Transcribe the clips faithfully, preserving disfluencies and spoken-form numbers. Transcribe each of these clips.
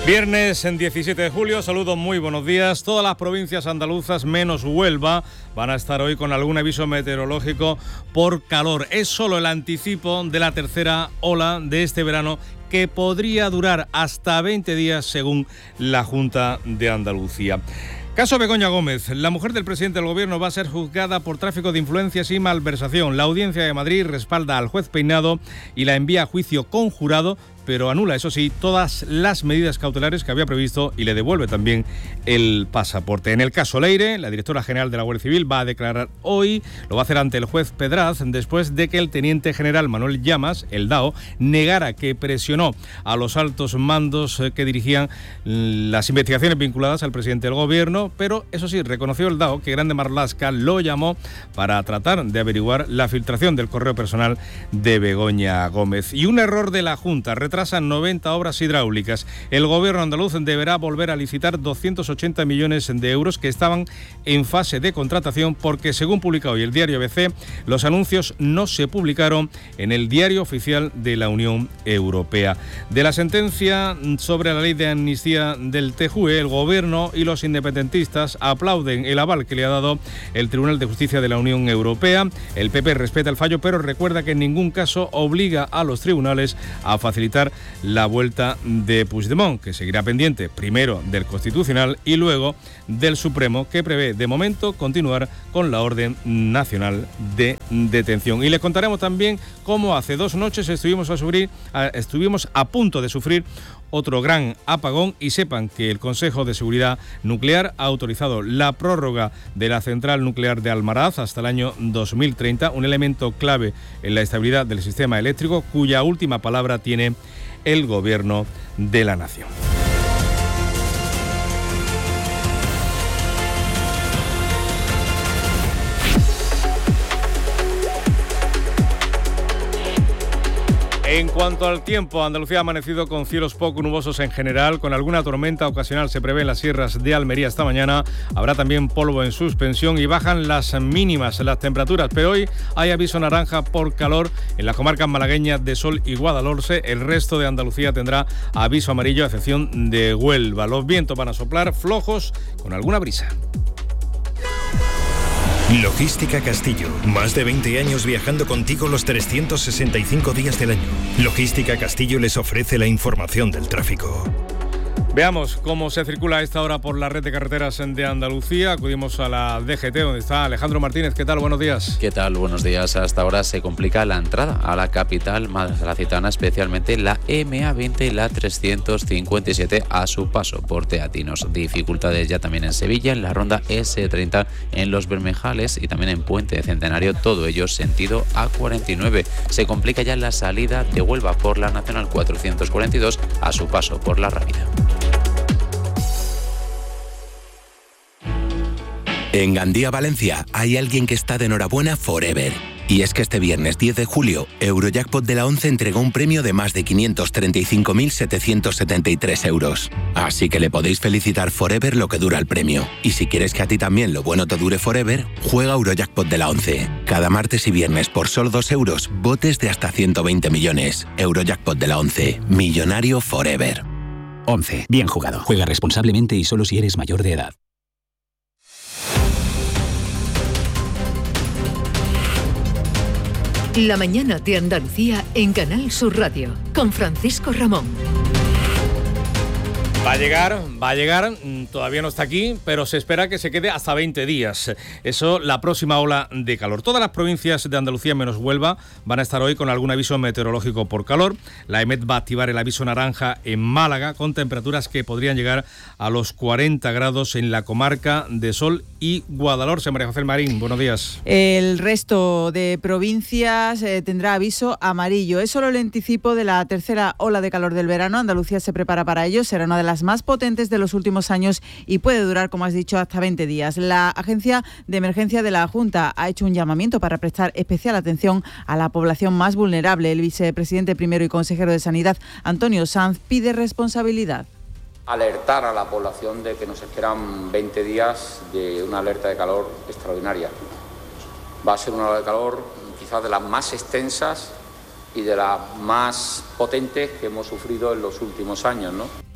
Viernes en diecisiete de julio, saludos, muy buenos días. Todas las provincias andaluzas menos Huelva van a estar hoy con algún aviso meteorológico por calor. Es solo el anticipo de la tercera ola de este verano, que podría durar hasta veinte días según la Junta de Andalucía. Caso Begoña Gómez. La mujer del presidente del Gobierno va a ser juzgada por tráfico de influencias y malversación. La Audiencia de Madrid respalda al juez Peinado y la envía a juicio con jurado, pero anula, eso sí, todas las medidas cautelares que había previsto y le devuelve también el pasaporte. En el caso Leire, la directora general de la Guardia Civil va a declarar hoy, lo va a hacer ante el juez Pedraz, después de que el teniente general Manuel Llamas, el D A O, negara que presionó a los altos mandos que dirigían las investigaciones vinculadas al presidente del Gobierno, pero eso sí, reconoció el D A O que Grande Marlaska lo llamó para tratar de averiguar la filtración del correo personal de Begoña Gómez. Y un error de la Junta, retrasan noventa obras hidráulicas. El Gobierno andaluz deberá volver a licitar doscientos ochenta millones de euros que estaban en fase de contratación porque, según publica hoy el diario A B C, los anuncios no se publicaron en el diario oficial de la Unión Europea. De la sentencia sobre la ley de amnistía del T J U E, el Gobierno y los independentistas aplauden el aval que le ha dado el Tribunal de Justicia de la Unión Europea. El P P respeta el fallo, pero recuerda que en ningún caso obliga a los tribunales a facilitar la vuelta de Puigdemont, que seguirá pendiente primero del Constitucional y luego del Supremo, que prevé de momento continuar con la orden nacional de detención. Y les contaremos también cómo hace dos noches estuvimos a, sufrir, a, estuvimos a punto de sufrir otro gran apagón, y sepan que el Consejo de Seguridad Nuclear ha autorizado la prórroga de la central nuclear de Almaraz hasta el año dos mil treinta, un elemento clave en la estabilidad del sistema eléctrico, cuya última palabra tiene el Gobierno de la Nación. En cuanto al tiempo, Andalucía ha amanecido con cielos poco nubosos en general, con alguna tormenta ocasional se prevé en las sierras de Almería esta mañana. Habrá también polvo en suspensión y bajan las mínimas, las temperaturas, pero hoy hay aviso naranja por calor en las comarcas malagueñas de Sol y Guadalhorce. El resto de Andalucía tendrá aviso amarillo, a excepción de Huelva. Los vientos van a soplar flojos con alguna brisa. Logística Castillo. Más de veinte años viajando contigo los trescientos sesenta y cinco días del año. Logística Castillo les ofrece la información del tráfico. Veamos cómo se circula a esta hora por la red de carreteras de Andalucía. Acudimos a la D G T, donde está Alejandro Martínez. ¿Qué tal? Buenos días. ¿Qué tal? Buenos días. Hasta ahora se complica la entrada a la capital malacitana, especialmente la M A veinte y la trescientos cincuenta y siete a su paso por Teatinos. Dificultades ya también en Sevilla, en la ronda S treinta, en Los Bermejales y también en Puente Centenario, todo ello sentido A cuarenta y nueve. Se complica ya la salida de Huelva por la Nacional cuatrocientos cuarenta y dos a su paso por La Rábida. En Gandía, Valencia, hay alguien que está de enhorabuena forever. Y es que este viernes diez de julio, Eurojackpot de la ONCE entregó un premio de más de quinientos treinta y cinco mil setecientos setenta y tres euros. Así que le podéis felicitar forever lo que dura el premio. Y si quieres que a ti también lo bueno te dure forever, juega Eurojackpot de la ONCE. Cada martes y viernes por solo dos euros, botes de hasta ciento veinte millones. Eurojackpot de la ONCE. Millonario forever. ONCE. Bien jugado. Juega responsablemente y solo si eres mayor de edad. La mañana de Andalucía en Canal Sur Radio, con Francisco Ramón. Va a llegar, va a llegar, todavía no está aquí, pero se espera que se quede hasta veinte días. Eso, la próxima ola de calor. Todas las provincias de Andalucía menos Huelva van a estar hoy con algún aviso meteorológico por calor. La EMET va a activar el aviso naranja en Málaga, con temperaturas que podrían llegar a los cuarenta grados en la comarca de Sol y Guadalhorce. María José Marín, buenos días. El resto de provincias eh, tendrá aviso amarillo. Es solo el anticipo de la tercera ola de calor del verano. Andalucía se prepara para ello. Será una de las más potentes de los últimos años y puede durar, como has dicho, hasta veinte días. La Agencia de Emergencia de la Junta ha hecho un llamamiento para prestar especial atención a la población más vulnerable. El vicepresidente primero y consejero de Sanidad, Antonio Sanz, pide responsabilidad. Alertar a la población de que nos esperan veinte días de una alerta de calor extraordinaria. Va a ser una ola de calor quizás de las más extensas y de las más potentes que hemos sufrido en los últimos años, ¿no?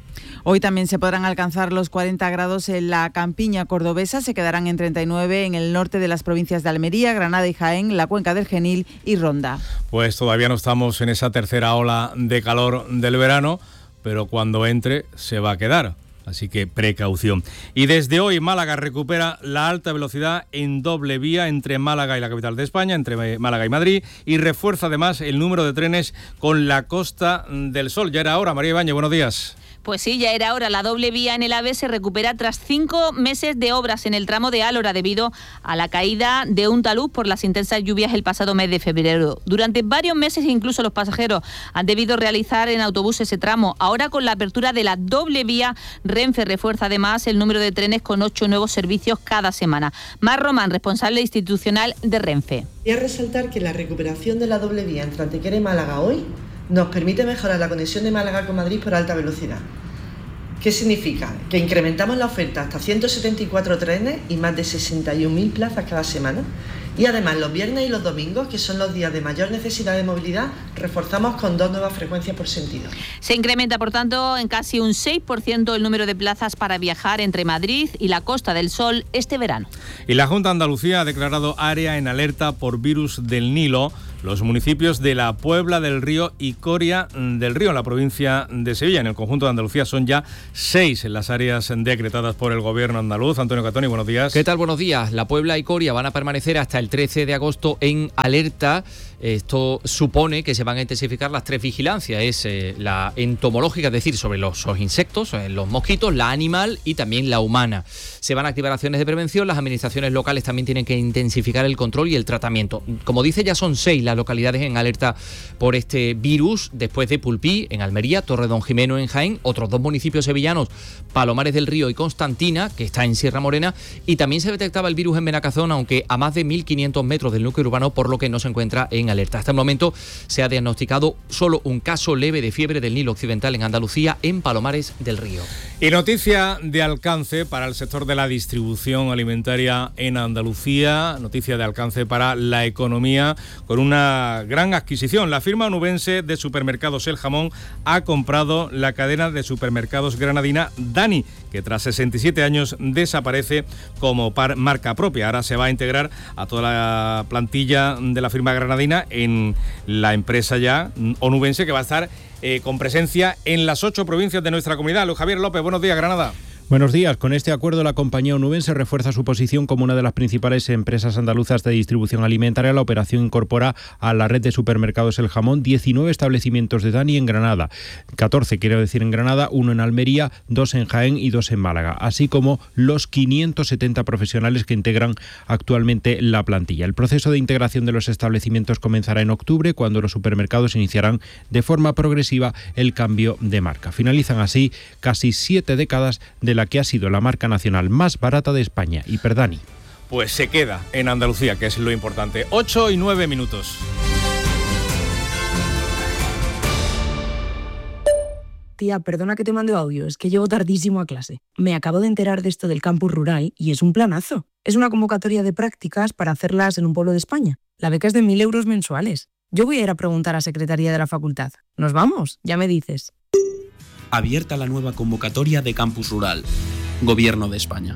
Hoy también se podrán alcanzar los cuarenta grados en la campiña cordobesa, se quedarán en treinta y nueve en el norte de las provincias de Almería, Granada y Jaén, la cuenca del Genil y Ronda. Pues todavía no estamos en esa tercera ola de calor del verano, pero cuando entre se va a quedar. Así que precaución. Y desde hoy Málaga recupera la alta velocidad en doble vía entre Málaga y la capital de España, entre Málaga y Madrid, y refuerza además el número de trenes con la Costa del Sol. Ya era hora. María Ibáñez, buenos días. Pues sí, ya era hora. La doble vía en el AVE se recupera tras cinco meses de obras en el tramo de Álora debido a la caída de un talud por las intensas lluvias el pasado mes de febrero. Durante varios meses incluso los pasajeros han debido realizar en autobús ese tramo. Ahora con la apertura de la doble vía, Renfe refuerza además el número de trenes con ocho nuevos servicios cada semana. Mar Román, responsable institucional de Renfe. Voy a resaltar que la recuperación de la doble vía entre Antequera y Málaga hoy nos permite mejorar la conexión de Málaga con Madrid por alta velocidad. ¿Qué significa? Que incrementamos la oferta hasta ciento setenta y cuatro trenes y más de sesenta y un mil plazas cada semana. Y además los viernes y los domingos, que son los días de mayor necesidad de movilidad, reforzamos con dos nuevas frecuencias por sentido. Se incrementa, por tanto, en casi un seis por ciento el número de plazas para viajar entre Madrid y la Costa del Sol este verano. Y la Junta de Andalucía ha declarado área en alerta por virus del Nilo los municipios de La Puebla del Río y Coria del Río, en la provincia de Sevilla. En el conjunto de Andalucía son ya seis en las áreas decretadas por el gobierno andaluz. Antonio Catoni, buenos días. ¿Qué tal? Buenos días. La Puebla y Coria van a permanecer hasta el trece de agosto en alerta. Esto supone que se van a intensificar las tres vigilancias, es eh, la entomológica, es decir, sobre los, los insectos, eh, los mosquitos, la animal y también la humana. Se van a activar acciones de prevención, las administraciones locales también tienen que intensificar el control y el tratamiento. Como dice, ya son seis las localidades en alerta por este virus, después de Pulpí, en Almería, Torredonjimeno, en Jaén, otros dos municipios sevillanos, Palomares del Río y Constantina, que está en Sierra Morena, y también se detectaba el virus en Benacazón, aunque a más de mil quinientos metros del núcleo urbano, por lo que no se encuentra en alerta. Hasta el momento se ha diagnosticado solo un caso leve de fiebre del Nilo Occidental en Andalucía, en Palomares del Río. Y noticia de alcance para el sector de la distribución alimentaria en Andalucía, noticia de alcance para la economía, con una gran adquisición. La firma onubense de supermercados El Jamón ha comprado la cadena de supermercados granadina Dani, que tras sesenta y siete años desaparece como par marca propia. Ahora se va a integrar a toda la plantilla de la firma granadina en la empresa ya onubense, que va a estar eh, con presencia en las ocho provincias de nuestra comunidad. Luis Javier López, buenos días, Granada. Buenos días. Con este acuerdo, la compañía onubense refuerza su posición como una de las principales empresas andaluzas de distribución alimentaria. La operación incorpora a la red de supermercados El Jamón diecinueve establecimientos de Dani en Granada, catorce quiero decir en Granada, uno en Almería, dos en Jaén y dos en Málaga, así como los quinientos setenta profesionales que integran actualmente la plantilla. El proceso de integración de los establecimientos comenzará en octubre, cuando los supermercados iniciarán de forma progresiva el cambio de marca. Finalizan así casi siete décadas de la que ha sido la marca nacional más barata de España, Hiperdani. Pues se queda en Andalucía, que es lo importante. ocho y nueve minutos. Tía, perdona que te mande audio, es que llego tardísimo a clase. Me acabo de enterar de esto del campus rural y es un planazo. Es una convocatoria de prácticas para hacerlas en un pueblo de España. La beca es de mil euros mensuales. Yo voy a ir a preguntar a Secretaría de la Facultad. ¿Nos vamos? Ya me dices. Abierta la nueva convocatoria de Campus Rural. Gobierno de España.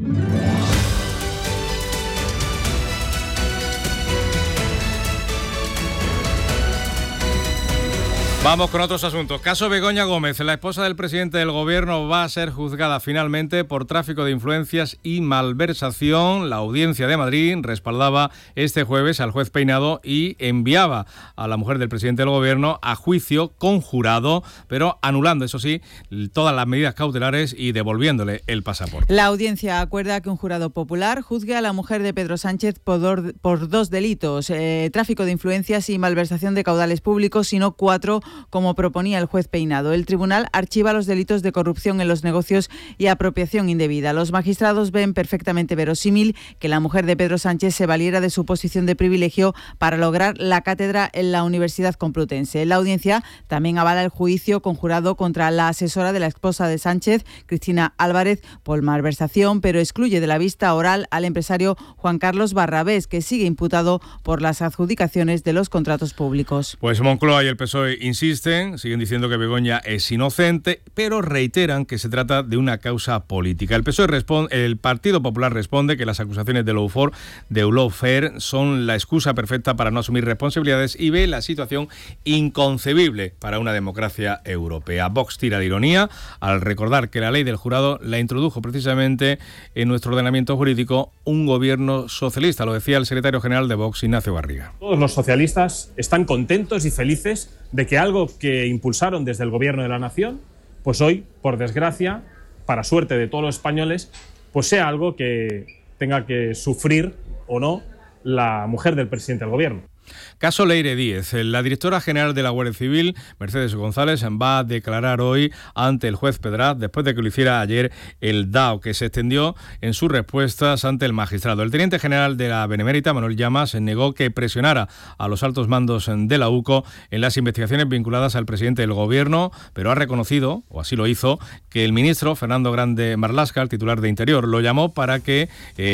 Vamos con otros asuntos. Caso Begoña Gómez, la esposa del presidente del gobierno, va a ser juzgada finalmente por tráfico de influencias y malversación. La Audiencia de Madrid respaldaba este jueves al juez Peinado y enviaba a la mujer del presidente del gobierno a juicio conjurado, pero anulando, eso sí, todas las medidas cautelares y devolviéndole el pasaporte. La audiencia acuerda que un jurado popular juzgue a la mujer de Pedro Sánchez por, do, por dos delitos, eh, tráfico de influencias y malversación de caudales públicos, sino cuatro, como proponía el juez Peinado. El tribunal archiva los delitos de corrupción en los negocios y apropiación indebida. Los magistrados ven perfectamente verosímil que la mujer de Pedro Sánchez se valiera de su posición de privilegio para lograr la cátedra en la Universidad Complutense. La audiencia también avala el juicio conjurado contra la asesora de la esposa de Sánchez, Cristina Álvarez, por malversación, pero excluye de la vista oral al empresario Juan Carlos Barrabés, que sigue imputado por las adjudicaciones de los contratos públicos. Pues Moncloa y el P S O E insisten, siguen diciendo que Begoña es inocente, pero reiteran que se trata de una causa política. El P S O E responde, el Partido Popular responde que las acusaciones de Lawfare, de Lawfare son la excusa perfecta para no asumir responsabilidades y ve la situación inconcebible para una democracia europea. Vox tira de ironía al recordar que la ley del jurado la introdujo precisamente en nuestro ordenamiento jurídico un gobierno socialista, lo decía el secretario general de Vox, Ignacio Garriga. Todos los socialistas están contentos y felices de que algo que impulsaron desde el gobierno de la nación, pues hoy, por desgracia, para suerte de todos los españoles, pues sea algo que tenga que sufrir o no la mujer del presidente del gobierno. Caso Leire Díez. La directora general de la Guardia Civil, Mercedes González, va a declarar hoy ante el juez Pedraz después de que lo hiciera ayer el D A O, que se extendió en sus respuestas ante el magistrado. El teniente general de la Benemérita, Manuel Llamas, negó que presionara a los altos mandos de la U C O en las investigaciones vinculadas al presidente del gobierno, pero ha reconocido, o así lo hizo, que el ministro Fernando Grande Marlaska, el titular de Interior, lo llamó para que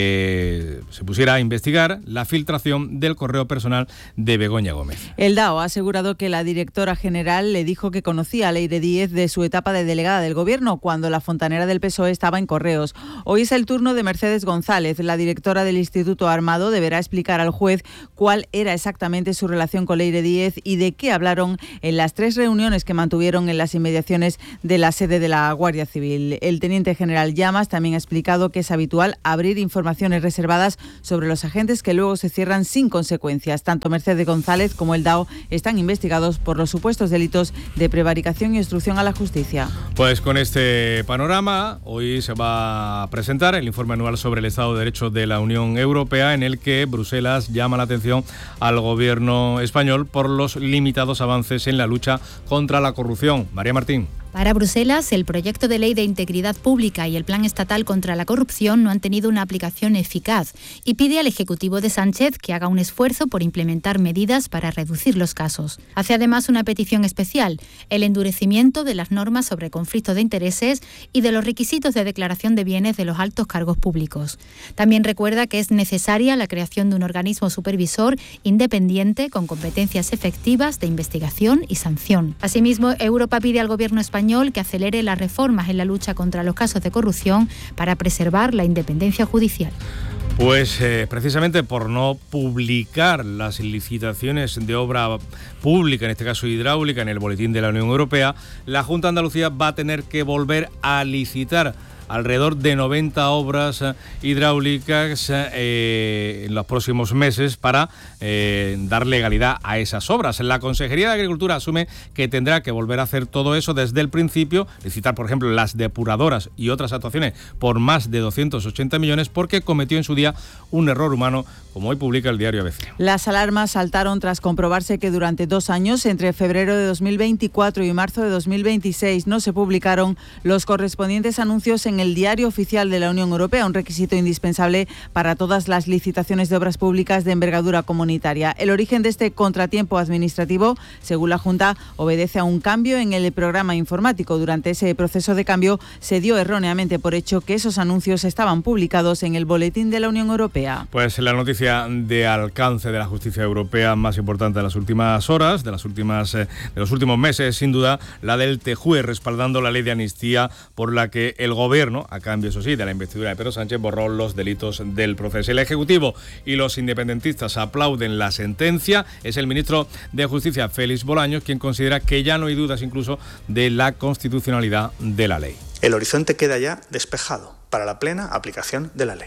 eh, se pusiera a investigar la filtración del correo personal de Begoña Gómez. El D A O ha asegurado que la directora general le dijo que conocía a Leire Díez de su etapa de delegada del gobierno cuando la fontanera del P S O E estaba en Correos. Hoy es el turno de Mercedes González. La directora del Instituto Armado deberá explicar al juez cuál era exactamente su relación con Leire Díez y de qué hablaron en las tres reuniones que mantuvieron en las inmediaciones de la sede de la Guardia Civil. El teniente general Llamas también ha explicado que es habitual abrir informaciones reservadas sobre los agentes que luego se cierran sin consecuencias. Tanto Mercedes González como el D A O están investigados por los supuestos delitos de prevaricación y obstrucción a la justicia. Pues con este panorama, hoy se va a presentar el informe anual sobre el Estado de Derecho de la Unión Europea, en el que Bruselas llama la atención al gobierno español por los limitados avances en la lucha contra la corrupción. María Martín. Para Bruselas, el proyecto de ley de integridad pública y el plan estatal contra la corrupción no han tenido una aplicación eficaz y pide al Ejecutivo de Sánchez que haga un esfuerzo por implementar medidas para reducir los casos. Hace además una petición especial, el endurecimiento de las normas sobre conflictos de intereses y de los requisitos de declaración de bienes de los altos cargos públicos. También recuerda que es necesaria la creación de un organismo supervisor independiente con competencias efectivas de investigación y sanción. Asimismo, Europa pide al Gobierno español que acelere las reformas en la lucha contra los casos de corrupción para preservar la independencia judicial. Pues eh, precisamente por no publicar las licitaciones de obra pública, en este caso hidráulica, en el Boletín de la Unión Europea, la Junta de Andalucía va a tener que volver a licitar alrededor de noventa obras hidráulicas eh, en los próximos meses para eh, dar legalidad a esas obras. La Consejería de Agricultura asume que tendrá que volver a hacer todo eso desde el principio, licitar, por ejemplo, las depuradoras y otras actuaciones por más de doscientos ochenta millones, porque cometió en su día un error humano, como hoy publica el diario A B C. Las alarmas saltaron tras comprobarse que durante dos años, entre febrero de dos mil veinticuatro y marzo de dos mil veintiséis, no se publicaron los correspondientes anuncios en el Diario Oficial de la Unión Europea, un requisito indispensable para todas las licitaciones de obras públicas de envergadura comunitaria. El origen de este contratiempo administrativo, según la Junta, obedece a un cambio en el programa informático. Durante ese proceso de cambio se dio erróneamente por hecho que esos anuncios estaban publicados en el Boletín de la Unión Europea. Pues la noticia de alcance de la justicia europea más importante de las últimas horas, de las últimas eh, de los últimos meses, sin duda, la del T J U E, respaldando la ley de amnistía por la que el gobierno, a cambio, eso sí, de la investidura de Pedro Sánchez, borró los delitos del proceso. El Ejecutivo y los independentistas aplauden la sentencia. Es el ministro de Justicia, Félix Bolaños, quien considera que ya no hay dudas incluso de la constitucionalidad de la ley. El horizonte queda ya despejado para la plena aplicación de la ley.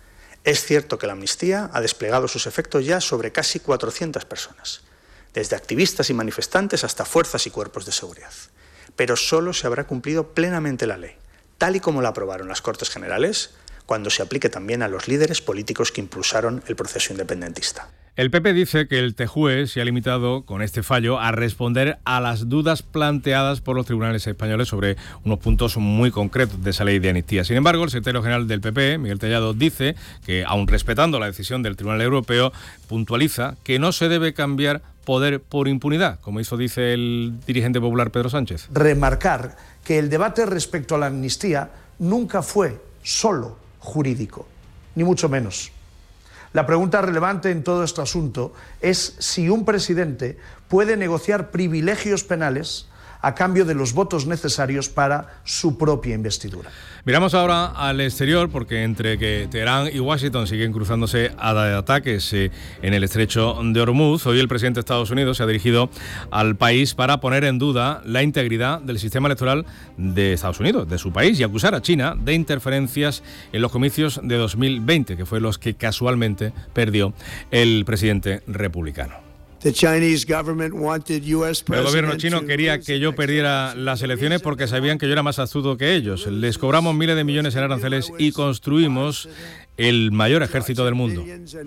Es cierto que la amnistía ha desplegado sus efectos ya sobre casi cuatrocientas personas, desde activistas y manifestantes hasta fuerzas y cuerpos de seguridad. Pero solo se habrá cumplido plenamente la ley, tal y como la aprobaron las Cortes Generales, cuando se aplique también a los líderes políticos que impulsaron el proceso independentista. El P P dice que el T J U E se ha limitado con este fallo a responder a las dudas planteadas por los tribunales españoles sobre unos puntos muy concretos de esa ley de amnistía. Sin embargo, el secretario general del P P, Miguel Tellado, dice que, aun respetando la decisión del Tribunal Europeo, puntualiza que no se debe cambiar poder por impunidad, como hizo, dice el dirigente popular Pedro Sánchez. Remarcar que el debate respecto a la amnistía nunca fue solo jurídico, ni mucho menos. La pregunta relevante en todo este asunto es si un presidente puede negociar privilegios penales a cambio de los votos necesarios para su propia investidura. Miramos ahora al exterior, porque entre que Teherán y Washington siguen cruzándose a ataques eh, en el estrecho de Hormuz, hoy el presidente de Estados Unidos se ha dirigido al país para poner en duda la integridad del sistema electoral de Estados Unidos, de su país, y acusar a China de interferencias en los comicios de dos mil veinte, que fue los que casualmente perdió el presidente republicano. The Chinese government wanted U S El gobierno chino quería que yo perdiera las elecciones porque sabían que yo era más astuto que ellos. Les cobramos miles de millones en aranceles y construimos el mayor ejército del mundo.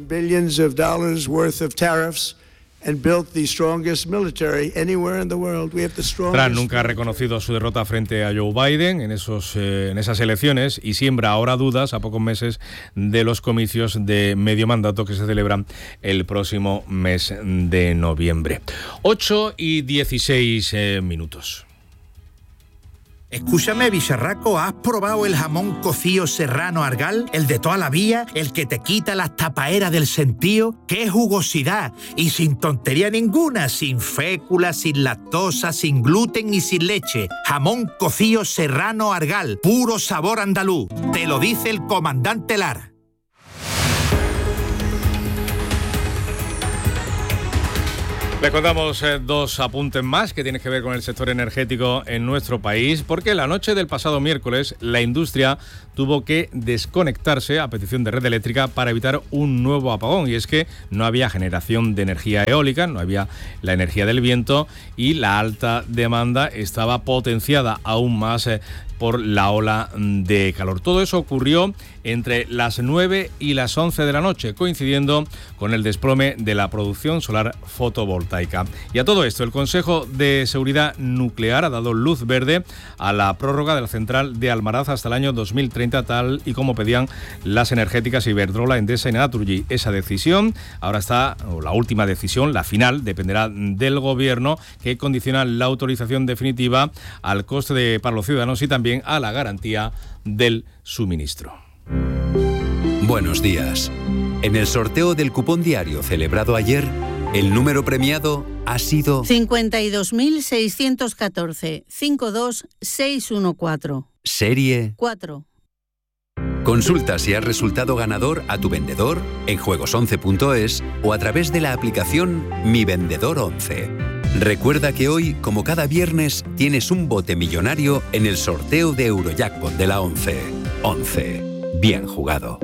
Trump nunca ha reconocido su derrota frente a Joe Biden en, esos, eh, en esas elecciones y siembra ahora dudas a pocos meses de los comicios de medio mandato que se celebran el próximo mes de noviembre. ocho y dieciséis eh, minutos. Escúchame, bicharraco, ¿has probado el jamón cocido serrano Argal? El de toda la vida, el que te quita las tapaeras del sentío. ¡Qué jugosidad! Y sin tontería ninguna, sin fécula, sin lactosa, sin gluten y sin leche. Jamón cocido serrano Argal, puro sabor andaluz. Te lo dice el comandante Lara. Le contamos eh, dos apuntes más que tienen que ver con el sector energético en nuestro país, porque la noche del pasado miércoles la industria tuvo que desconectarse a petición de Red Eléctrica para evitar un nuevo apagón, y es que no había generación de energía eólica, no había la energía del viento y la alta demanda estaba potenciada aún más eh, por la ola de calor. Todo eso ocurrió entre las nueve y las once de la noche, coincidiendo con el desplome de la producción solar fotovoltaica. Y a todo esto, el Consejo de Seguridad Nuclear ha dado luz verde a la prórroga de la central de Almaraz hasta el año dos mil treinta, tal y como pedían las energéticas Iberdrola, Endesa y Naturgy. Esa decisión, ahora está, o la última decisión, la final, dependerá del Gobierno, que condiciona la autorización definitiva al coste de, para los ciudadanos y también a la garantía del suministro. Buenos días. En el sorteo del cupón diario celebrado ayer, el número premiado ha sido cincuenta y dos mil seiscientos catorce, cincuenta y dos mil seiscientos catorce. Serie cuatro. Consulta si has resultado ganador a tu vendedor en juegos once punto es o a través de la aplicación Mi Vendedor once. Recuerda que hoy, como cada viernes, tienes un bote millonario en el sorteo de Eurojackpot de la once. once. Bien jugado.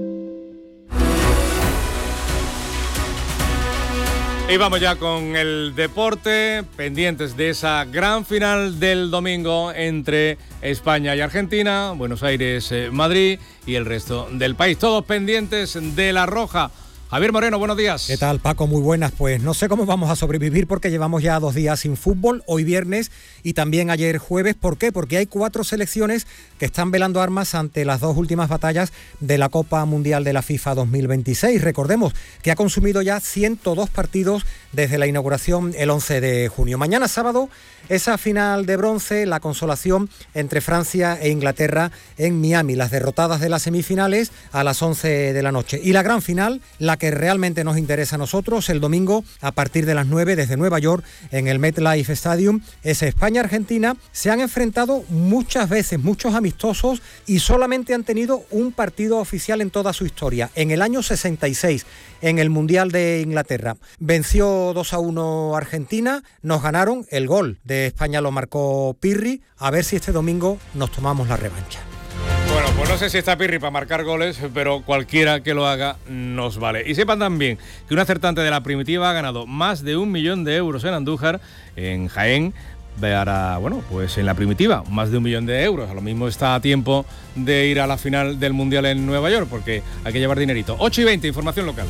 Y vamos ya con el deporte, pendientes de esa gran final del domingo entre España y Argentina, Buenos Aires, eh, Madrid y el resto del país. Todos pendientes de la roja. Javier Moreno, buenos días. ¿Qué tal, Paco? Muy buenas. Pues no sé cómo vamos a sobrevivir porque llevamos ya dos días sin fútbol, hoy viernes y también ayer jueves. ¿Por qué? Porque hay cuatro selecciones que están velando armas ante las dos últimas batallas de la Copa Mundial de la FIFA dos mil veintiséis. Recordemos que ha consumido ya ciento dos partidos desde la inauguración el once de junio. Mañana sábado, esa final de bronce, la consolación entre Francia e Inglaterra en Miami. Las derrotadas de las semifinales a las once de la noche. Y la gran final, la que realmente nos interesa a nosotros, el domingo a partir de las nueve desde Nueva York en el MetLife Stadium, es España-Argentina. Se han enfrentado muchas veces, muchos amistosos y solamente han tenido un partido oficial en toda su historia, en el año sesenta y seis, en el Mundial de Inglaterra. Venció dos a uno Argentina, nos ganaron, el gol de España lo marcó Pirri. A ver si este domingo nos tomamos la revancha. Bueno, pues no sé si está Pirri para marcar goles, pero cualquiera que lo haga nos vale. Y sepan también que un acertante de la Primitiva ha ganado más de un millón de euros en Andújar, en Jaén, para, bueno, pues en la Primitiva, más de un millón de euros. A lo mismo está a tiempo de ir a la final del Mundial en Nueva York, porque hay que llevar dinerito. ocho y veinte, información local.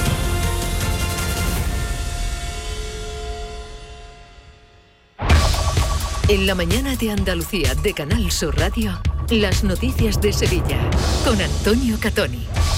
En la mañana de Andalucía de Canal Sur Radio, las noticias de Sevilla con Antonio Catoni.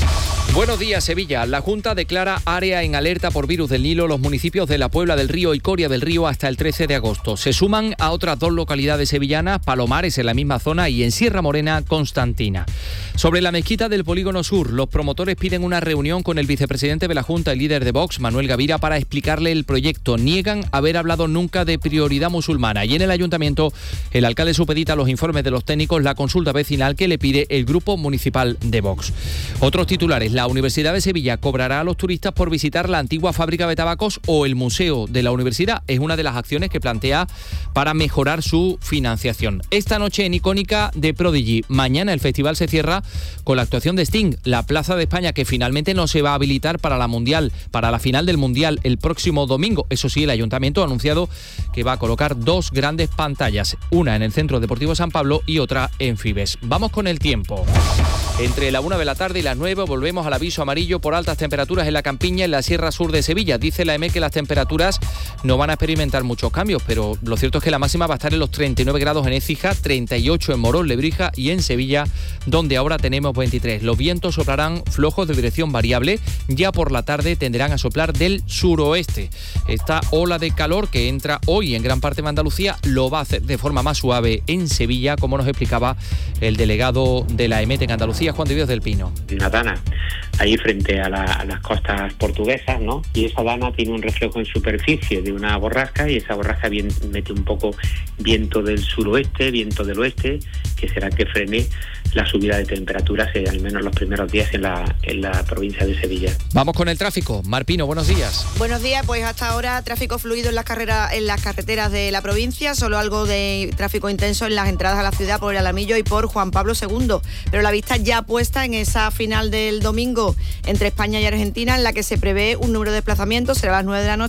Buenos días, Sevilla. La Junta declara área en alerta por virus del Nilo los municipios de La Puebla del Río y Coria del Río hasta el trece de agosto. Se suman a otras dos localidades sevillanas, Palomares en la misma zona y en Sierra Morena, Constantina. Sobre la mezquita del Polígono Sur, los promotores piden una reunión con el vicepresidente de la Junta y líder de Vox, Manuel Gavira, para explicarle el proyecto. Niegan haber hablado nunca de prioridad musulmana. Y en el ayuntamiento, el alcalde supedita los informes de los técnicos la consulta vecinal que le pide el grupo municipal de Vox. Otros titulares. La Universidad de Sevilla cobrará a los turistas por visitar la antigua fábrica de tabacos o el museo de la universidad. Es una de las acciones que plantea para mejorar su financiación. Esta noche en Icónica de Prodigy. Mañana el festival se cierra con la actuación de Sting, la Plaza de España, que finalmente no se va a habilitar para la mundial, para la final del mundial el próximo domingo. Eso sí, el ayuntamiento ha anunciado que va a colocar dos grandes pantallas, una en el Centro Deportivo San Pablo y otra en Fibes. Vamos con el tiempo. Entre la una de la tarde y las nueve volvemos al aviso amarillo por altas temperaturas en la campiña en la Sierra Sur de Sevilla. Dice la E M E que las temperaturas no van a experimentar muchos cambios, pero lo cierto es que la máxima va a estar en los treinta y nueve grados en Écija, treinta y ocho en Morón, Lebrija y en Sevilla, donde ahora tenemos veintitrés. Los vientos soplarán flojos de dirección variable. Ya por la tarde tenderán a soplar del suroeste. Esta ola de calor que entra hoy en gran parte de Andalucía lo va a hacer de forma más suave en Sevilla, como nos explicaba el delegado de la E M E T en Andalucía, Juan de Dios del Pino. Una dana ahí frente a, la, a las costas portuguesas, ¿no? Y esa dana tiene un reflejo en superficie de una borrasca y esa borrasca bien, mete un poco viento del suroeste, viento del oeste, que será que frene la subida de temperaturas, eh, al menos los primeros días en la, en la provincia de Sevilla. Vamos con el tráfico. Marpino, buenos días. Buenos días, pues hasta ahora tráfico fluido en las carreras, en las carreteras de la provincia, solo algo de tráfico intenso en las entradas a la ciudad por el Alamillo y por Juan Pablo segundo, pero la vista ya puesta en esa final del domingo entre España y Argentina, en la que se prevé un número de desplazamientos, será a las nueve de la noche.